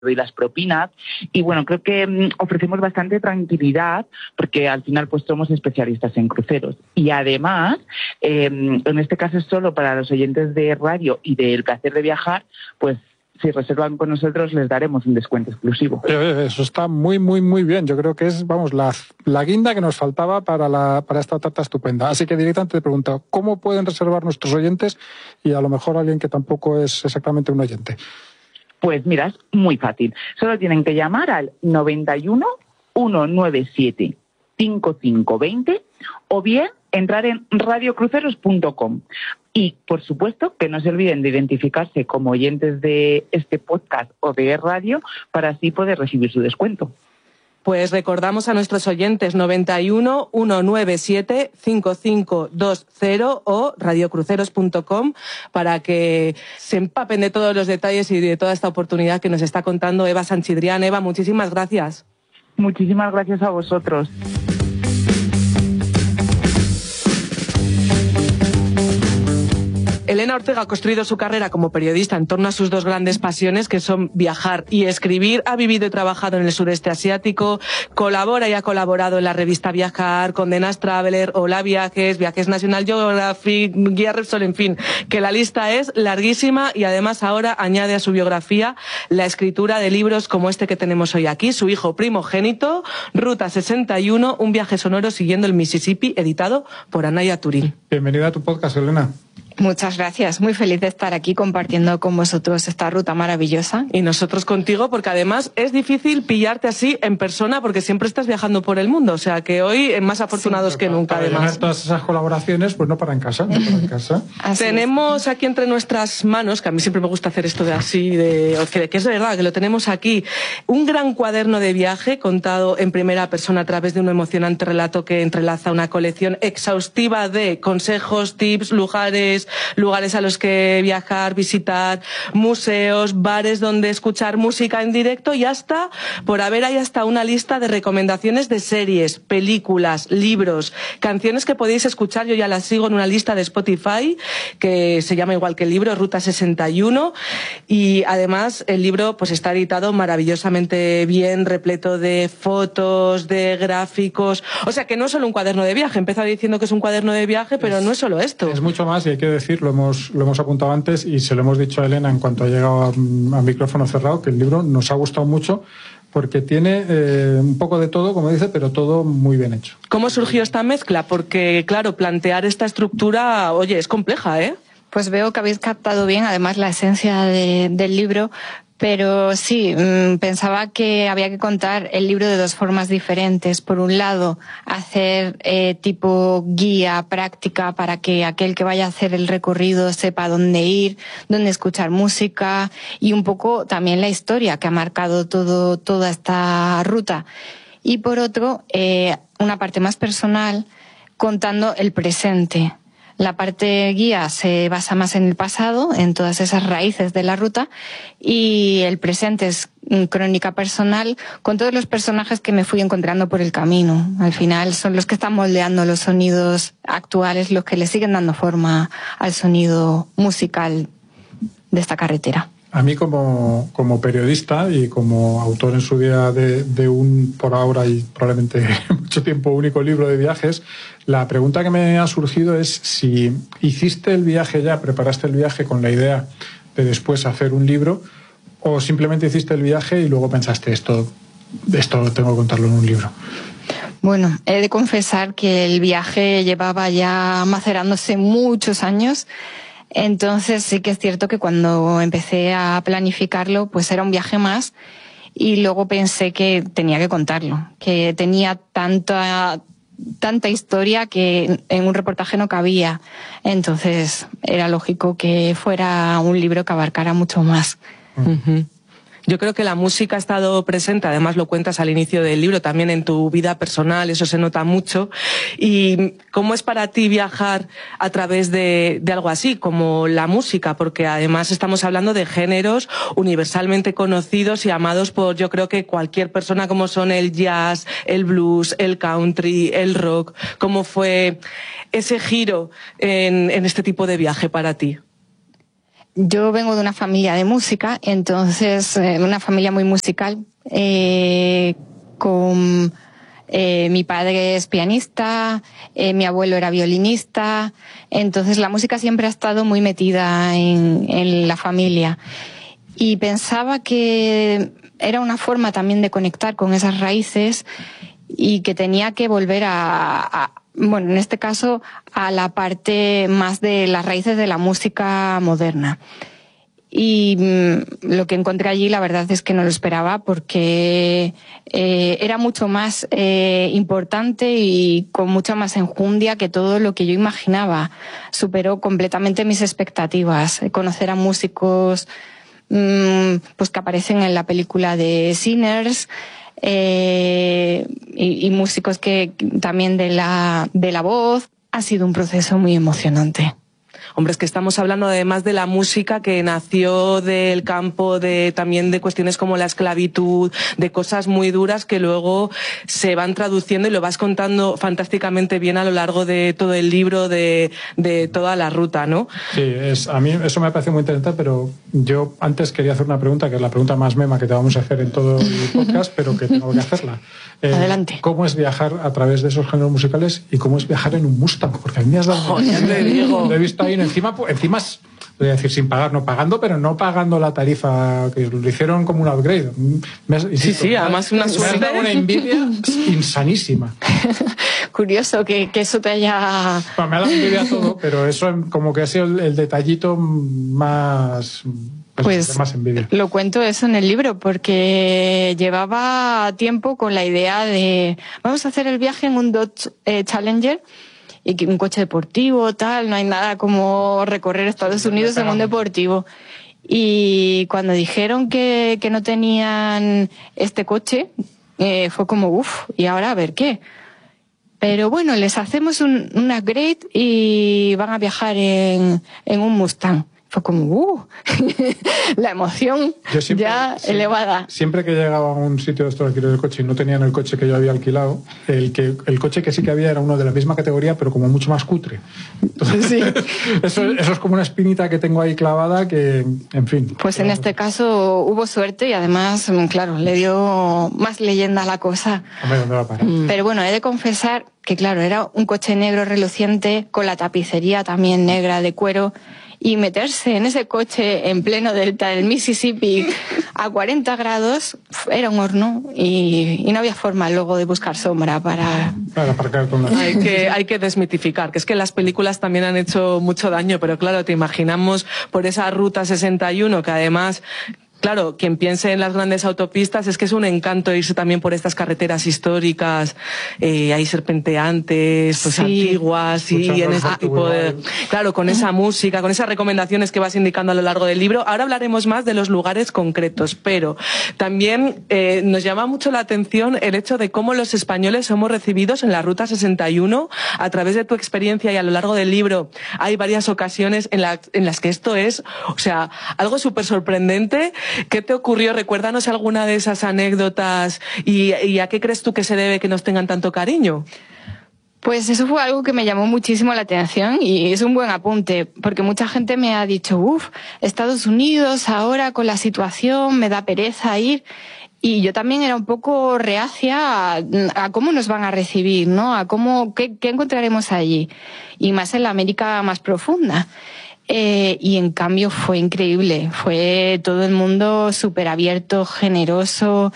y las propinas. Y bueno, creo que ofrecemos bastante tranquilidad porque al final pues somos especialistas en cruceros. Y además, en este caso es solo para los oyentes de radio y del placer de viajar, pues si reservan con nosotros les daremos un descuento exclusivo. Eso está muy, muy, muy bien. Yo creo que es, vamos, la guinda que nos faltaba para esta oferta estupenda. Así que directamente te pregunto, ¿cómo pueden reservar nuestros oyentes y a lo mejor alguien que tampoco es exactamente un oyente? Pues mira, es muy fácil. Solo tienen que llamar al 91 197 5520 o bien entrar en radiocruceros.com. Y, por supuesto, que no se olviden de identificarse como oyentes de este podcast o de radio para así poder recibir su descuento. Pues recordamos a nuestros oyentes 91 197 5520 o radiocruceros.com para que se empapen de todos los detalles y de toda esta oportunidad que nos está contando Eva Sanchidrián. Eva, muchísimas gracias. Muchísimas gracias a vosotros. Elena Ortega ha construido su carrera como periodista en torno a sus dos grandes pasiones, que son viajar y escribir. Ha vivido y trabajado en el sureste asiático, colabora y ha colaborado en la revista Viajar, Condenas Traveler, Hola Viajes, Viajes National Geographic, Guía Repsol, en fin, que la lista es larguísima y además ahora añade a su biografía la escritura de libros como este que tenemos hoy aquí, su hijo primogénito, Ruta 61, un viaje sonoro siguiendo el Mississippi, editado por Anaya Turín. Bienvenida a tu podcast, Elena. Muchas gracias, muy feliz de estar aquí compartiendo con vosotros esta ruta maravillosa. Y nosotros contigo, porque además es difícil pillarte así en persona porque siempre estás viajando por el mundo, o sea que hoy más afortunados que nunca. Para además. Llenar todas esas colaboraciones, pues no para en casa, Tenemos aquí entre nuestras manos, que a mí siempre me gusta hacer esto de así, que es de verdad, que lo tenemos aquí, un gran cuaderno de viaje contado en primera persona a través de un emocionante relato que entrelaza una colección exhaustiva de consejos, tips, lugares a los que viajar, visitar, museos, bares donde escuchar música en directo y hasta, por haber ahí hasta una lista de recomendaciones de series, películas, libros, canciones que podéis escuchar. Yo ya las sigo en una lista de Spotify que se llama igual que el libro, Ruta 61, y además el libro pues está editado maravillosamente bien, repleto de fotos, de gráficos, o sea que no es solo un cuaderno de viaje. He empezado diciendo que es un cuaderno de viaje, pero no es solo esto. Es mucho más y hay que decir, lo hemos apuntado antes y se lo hemos dicho a Elena en cuanto ha llegado a micrófono cerrado, que el libro nos ha gustado mucho porque tiene un poco de todo, como dice, pero todo muy bien hecho. ¿Cómo surgió esta mezcla? Porque, claro, plantear esta estructura, oye, es compleja, ¿eh? Pues veo que habéis captado bien, además, la esencia del libro. Pero sí, pensaba que había que contar el libro de dos formas diferentes. Por un lado, hacer tipo guía práctica para que aquel que vaya a hacer el recorrido sepa dónde ir, dónde escuchar música y un poco también la historia que ha marcado toda esta ruta. Y por otro, una parte más personal contando el presente. La parte guía se basa más en el pasado, en todas esas raíces de la ruta, y el presente es crónica personal con todos los personajes que me fui encontrando por el camino. Al final son los que están moldeando los sonidos actuales, los que le siguen dando forma al sonido musical de esta carretera. A mí como periodista y como autor en su día de un, por ahora y probablemente mucho tiempo, único libro de viajes, la pregunta que me ha surgido es si hiciste el viaje ya, preparaste el viaje con la idea de después hacer un libro o simplemente hiciste el viaje y luego pensaste esto tengo que contarlo en un libro. Bueno, he de confesar que el viaje llevaba ya macerándose muchos años. Entonces sí que es cierto que cuando empecé a planificarlo, pues era un viaje más y luego pensé que tenía que contarlo, que tenía tanta historia que en un reportaje no cabía. Entonces era lógico que fuera un libro que abarcara mucho más. Uh-huh. Yo creo que la música ha estado presente, además lo cuentas al inicio del libro, también en tu vida personal, eso se nota mucho. ¿Y cómo es para ti viajar a través de algo así, como la música? Porque además estamos hablando de géneros universalmente conocidos y amados por, yo creo que cualquier persona, como son el jazz, el blues, el country, el rock. ¿Cómo fue ese giro en este tipo de viaje para ti? yo vengo de una familia de música, entonces una familia muy musical, con mi padre es pianista, mi abuelo era violinista, entonces la música siempre ha estado muy metida en la familia. Y pensaba que era una forma también de conectar con esas raíces y que tenía que volver bueno, en este caso, a la parte más de las raíces de la música moderna. Y lo que encontré allí, la verdad es que no lo esperaba, porque era mucho más importante y con mucha más enjundia que todo lo que yo imaginaba. Superó completamente mis expectativas. Conocer a músicos pues que aparecen en la película de Sinners, y músicos que también de la voz. Ha sido un proceso muy emocionante. Hombre, es que estamos hablando además de la música que nació del campo también de cuestiones como la esclavitud, de cosas muy duras que luego se van traduciendo y lo vas contando fantásticamente bien a lo largo de todo el libro, de toda la ruta, ¿no? Sí, a mí eso me parece muy interesante, pero yo antes quería hacer una pregunta, que es la pregunta más mema que te vamos a hacer en todo el podcast, pero que tengo que hacerla. Adelante. ¿Cómo es viajar a través de esos géneros musicales y cómo es viajar en un Mustang? Porque a mí me has dado... Lo he visto ahí encima voy a decir sin pagar, no pagando, pero no pagando la tarifa, que lo hicieron como un upgrade. Sí, además una suerte. Me ha dado una envidia insanísima. Curioso que eso te haya... Bueno, me ha dado envidia todo, pero eso como que ha sido el detallito más... Pues más envidia. Lo cuento eso en el libro, porque llevaba tiempo con la idea de vamos a hacer el viaje en un Dodge Challenger, y que un coche deportivo, tal, no hay nada como recorrer Estados Unidos en un deportivo. Y cuando dijeron que no tenían este coche, fue como, ¿y ahora a ver qué? Pero bueno, les hacemos un upgrade y van a viajar en un Mustang. Fue como, la emoción ya elevada. Siempre que llegaba a un sitio de estos alquileres de coche y no tenían el coche que yo había alquilado, el coche que sí que había era uno de la misma categoría, pero como mucho más cutre. Entonces, sí. eso es como una espinita que tengo ahí clavada que, en fin. Pues en este caso hubo suerte y además, claro, le dio más leyenda a la cosa. Hombre, ¿dónde va a parar? Pero bueno, he de confesar que, claro, era un coche negro reluciente con la tapicería también negra de cuero. Y meterse en ese coche en pleno delta del Mississippi a 40 grados era un horno y no había forma luego de buscar sombra para aparcar con la... Hay que desmitificar, que es que las películas también han hecho mucho daño, pero claro, te imaginamos por esa ruta 61 que además... Claro, quien piense en las grandes autopistas es que es un encanto irse también por estas carreteras históricas, hay serpenteantes, pues sí, antiguas y en ese tipo de... Claro, con esa música, con esas recomendaciones que vas indicando a lo largo del libro. Ahora hablaremos más de los lugares concretos, pero también nos llama mucho la atención el hecho de cómo los españoles somos recibidos en la Ruta 61. A través de tu experiencia y a lo largo del libro hay varias ocasiones en las que esto es, o sea, algo súper sorprendente. ¿Qué te ocurrió? Recuérdanos alguna de esas anécdotas y a qué crees tú que se debe que nos tengan tanto cariño. Pues eso fue algo que me llamó muchísimo la atención y es un buen apunte, porque mucha gente me ha dicho, Estados Unidos ahora con la situación me da pereza ir. Y yo también era un poco reacia a cómo nos van a recibir, ¿no? A qué encontraremos allí. Y más en la América más profunda. Y en cambio fue increíble, fue todo el mundo súper abierto, generoso,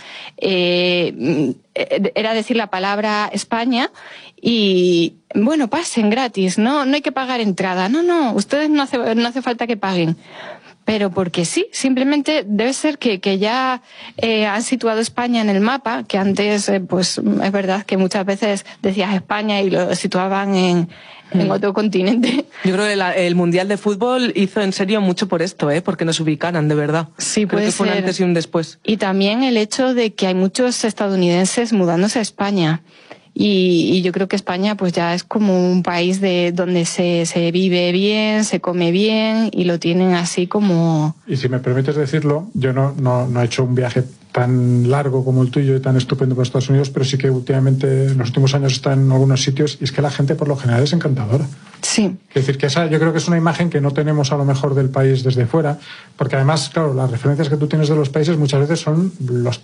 era decir la palabra España y bueno, pasen gratis, no hay que pagar entrada, no, ustedes no hace falta que paguen. Pero porque sí, simplemente debe ser que ya han situado España en el mapa, que antes pues es verdad que muchas veces decías España y lo situaban en otro continente. Yo creo que el Mundial de Fútbol hizo en serio mucho por esto, porque nos ubicaran, de verdad. Sí, creo que fue un antes y un después. Y también el hecho de que hay muchos estadounidenses mudándose a España. Y yo creo que España pues ya es como un país donde se vive bien, se come bien y lo tienen así como... Y si me permites decirlo, yo no he hecho un viaje tan largo como el tuyo y tan estupendo para Estados Unidos, pero sí que últimamente, en los últimos años, está en algunos sitios y es que la gente por lo general es encantadora. Sí. Es decir, que esa yo creo que es una imagen que no tenemos a lo mejor del país desde fuera, porque además, claro, las referencias que tú tienes de los países muchas veces son los